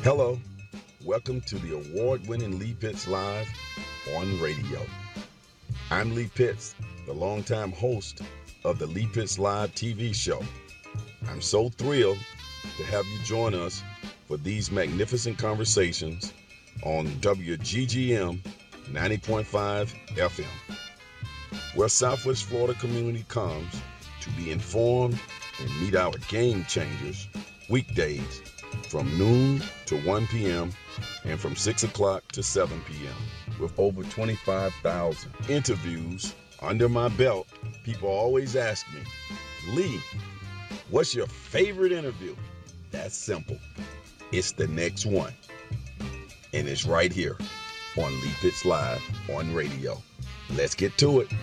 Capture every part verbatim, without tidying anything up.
Hello, welcome to the award-winning Lee Pitts Live on radio. I'm Lee Pitts, the longtime host of the Lee Pitts Live T V show. I'm so thrilled to have you join us for these magnificent conversations on W G G M ninety point five F M, where Southwest Florida community comes to be informed and meet our game changers weekdays from noon to one p.m. and from six o'clock to seven p.m. With over twenty-five thousand interviews under my belt, people always ask me, Lee, what's your favorite interview? That's simple. It's the next one. And it's right here on Lee Pitts Live on radio. Let's get to it.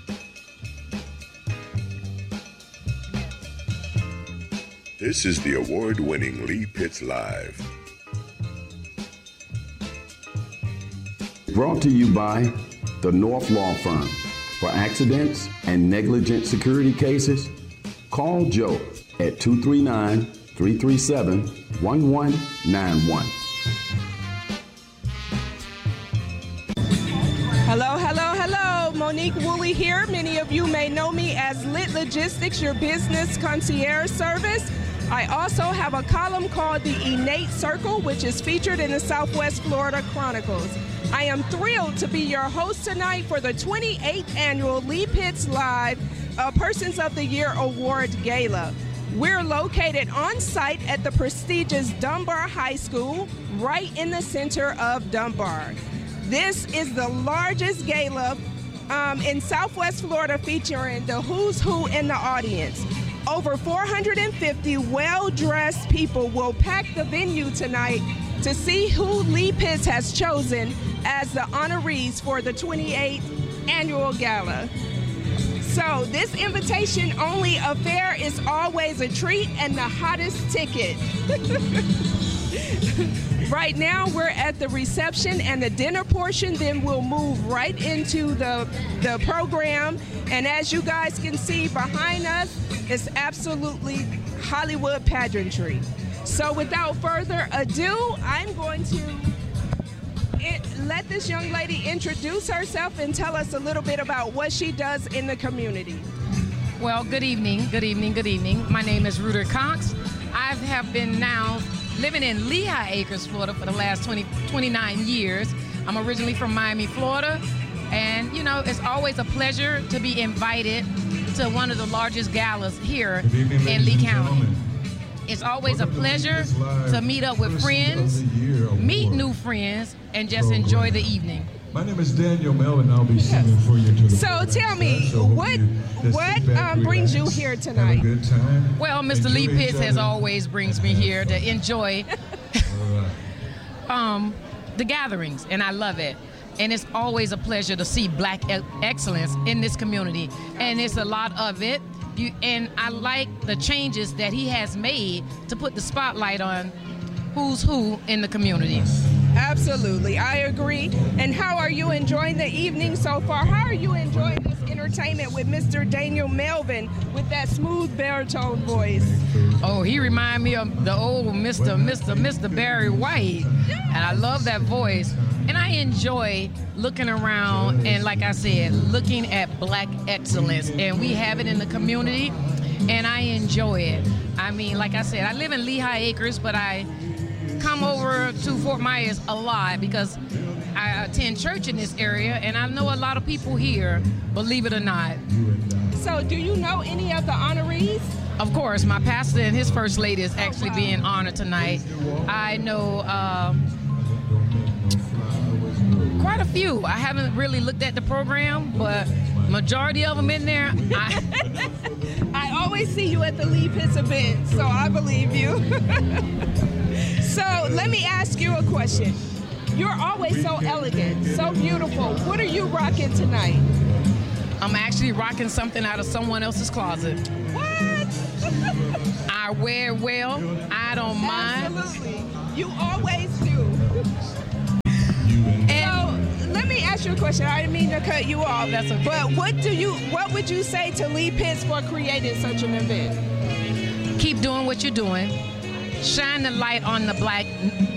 This is the award-winning Lee Pitts Live. Brought to you by the North Law Firm. For accidents and negligent security cases, call Joe at two three nine, three three seven, one one nine one. Hello, hello, hello. Monique Woolley here. Many of you may know me as Lit Logistics, your business concierge service. I also have a column called The Innate Circle, which is featured in the Southwest Florida Chronicles. I am thrilled to be your host tonight for the twenty-eighth Annual Lee Pitts Live uh, Persons of the Year Award Gala. We're located on site at the prestigious Dunbar High School, right in the center of Dunbar. This is the largest gala um, in Southwest Florida, featuring the who's who in the audience. Over four hundred fifty well-dressed people will pack the venue tonight to see who Lee Pitts has chosen as the honorees for the twenty-eighth Annual Gala. So this invitation-only affair is always a treat and the hottest ticket. Right now, we're at the reception and the dinner portion, then we'll move right into the, the program. And as you guys can see behind us, it's absolutely Hollywood pageantry. So without further ado, I'm going to it, let this young lady introduce herself and tell us a little bit about what she does in the community. Well, good evening, good evening, good evening. My name is Ruder Cox. I have been now living in Lehigh Acres, Florida for the last twenty, twenty-nine years. I'm originally from Miami, Florida. And, you know, it's always a pleasure to be invited to one of the largest galas here in Lee County. It's always a pleasure to meet up with friends, meet new friends, and just enjoy the evening. My name is Daniel Melvin, and I'll be singing for you to the So tell me, what what um, brings you here tonight? Have a good time. Well, Mister Lee Pitts as always brings me here to enjoy um, the gatherings, and I love it. And it's always a pleasure to see black e- excellence in this community, and it's a lot of it. You, and I like the changes that he has made to put the spotlight on who's who in the community. Absolutely, I agree. And how are you enjoying the evening so far? How are you enjoying this entertainment with Mister Daniel Melvin with that smooth baritone voice? Oh, he reminds me of the old Mister Mister Mister Barry White, and I love that voice. And I enjoy looking around and, like I said, looking at black excellence, and we have it in the community, and I enjoy it. I mean, like I said, I live in Lehigh Acres, but I come over to Fort Myers a lot because I attend church in this area, and I know a lot of people here, believe it or not. So do you know any of the honorees? Of course, my pastor and his first lady is actually oh, wow. being honored tonight. I know uh, quite a few. I haven't really looked at the program, but majority of them in there. I, I always see you at the Lee Pitts event, so I believe you. So let me ask you a question. You're always so elegant, so beautiful. What are you rocking tonight? I'm actually rocking something out of someone else's closet. What? I wear well. I don't mind. Absolutely. You always do. And so let me ask you a question. I didn't mean to cut you off. That's okay. But what do you? What would you say to Lee Pitts for creating such an event? Keep doing what you're doing. Shine the light on the black